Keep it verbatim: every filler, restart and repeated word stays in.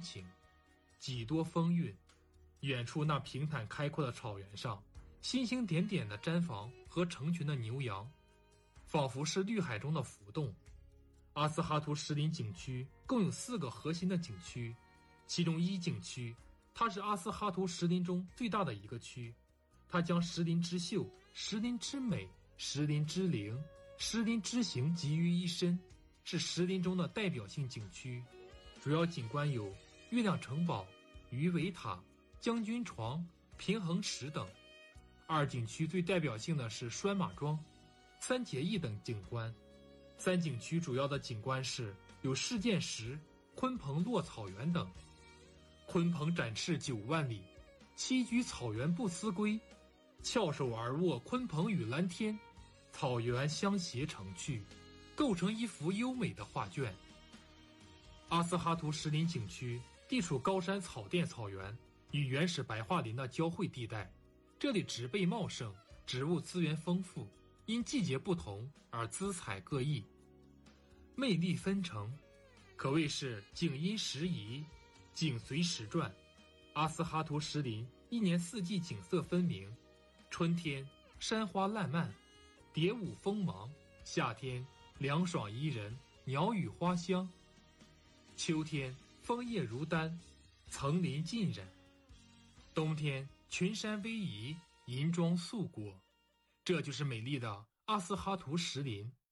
情，几多风韵。远处那平坦开阔的草原上，星星点点的毡房和成群的牛羊，仿佛是绿海中的浮动。阿斯哈图什林景区共有四个核心的景区，其中一景区，它是阿斯哈图什林中最大的一个区，它将石林之秀、石林之美、石林之灵、石林之形集于一身，是石林中的代表性景区。主要景观有月亮城堡、鱼尾塔、将军床、平衡石等。二景区最代表性的是拴马庄、三结义等景观。三景区主要的景观是有事件石、鲲鹏落草原等。鲲鹏展翅九万里，栖居草原不思归，翘首而卧鲲鹏与蓝天，草原相携成趣，构成一幅优美的画卷。阿斯哈图什林景区地处高山草甸草原与原始白桦林的交汇地带，这里植被茂盛，植物资源丰富，因季节不同而姿彩各异，魅力纷呈，可谓是景因时移，景随时转。阿斯哈图什林一年四季景色分明，春天山花烂漫，蝶舞锋芒；夏天凉爽宜人，鸟语花香；秋天枫叶如丹，层林尽染；冬天群山逶迤，银装素裹。这就是美丽的阿斯哈图什林。